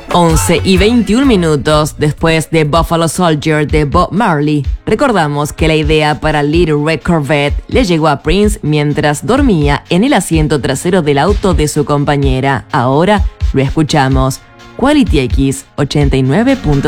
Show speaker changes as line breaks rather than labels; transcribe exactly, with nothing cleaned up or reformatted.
once y veintiún minutos después de Buffalo Soldier de Bob Marley, recordamos que la idea para Little Red Corvette le llegó a Prince mientras dormía en el asiento trasero del auto de su compañera. Ahora lo escuchamos. Quality X ochenta y nueve punto